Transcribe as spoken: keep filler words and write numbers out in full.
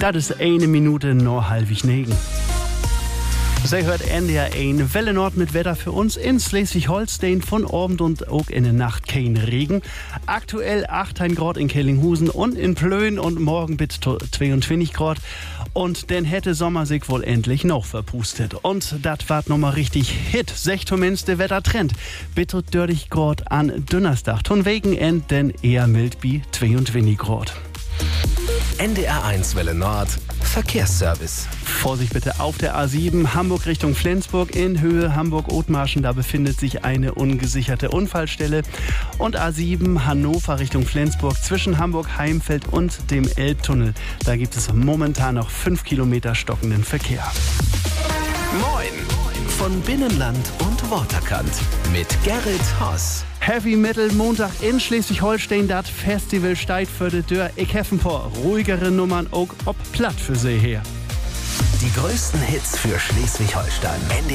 Das ist eine Minute nur halbig negen. Sie hört N D R eins Welle Nord mit Wetter für uns in Schleswig-Holstein von Abend und auch in der Nacht kein Regen. Aktuell achtzehn Grad in Kellinghusen und in Plön und morgen bis zweiundzwanzig Grad. Und dann hätte Sommer sich wohl endlich noch verpustet. Und das war nochmal richtig Hit. Sech zumindest der Wettertrend. Bitte dreißig Grad an Donnerstag. Ton Wegenend denn eher mild wie zweiundzwanzig Grad. N D R eins Welle Nord Verkehrsservice. Vorsicht bitte auf der A sieben Hamburg Richtung Flensburg in Höhe Hamburg-Othmarschen. Da befindet sich eine ungesicherte Unfallstelle. Und A sieben Hannover Richtung Flensburg zwischen Hamburg-Heimfeld und dem Elbtunnel. Da gibt es momentan noch fünf Kilometer stockenden Verkehr. Moin von Binnenland und Waterkant mit Gerrit Haas. Heavy Metal Montag in Schleswig-Holstein, das Festival steigt für die Tür. Ich helfe ein paar ruhigere Nummern auch ob platt für sie her. Die größten Hits für Schleswig-Holstein.